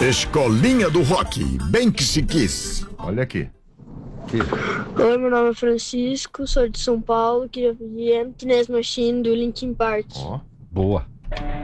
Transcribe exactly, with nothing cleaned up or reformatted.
Escolinha do Rock, bem que se quis. Olha aqui. aqui. Oi, meu nome é Francisco, sou de São Paulo, queria pedir Emptiness Machine do Linkin Park. Ó, boa.